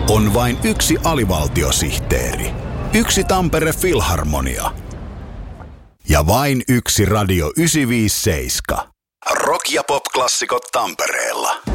On vain yksi alivaltiosihteeri, yksi Tampere Filharmonia ja vain yksi Radio 957. Rock- ja pop-klassikot Tampereella.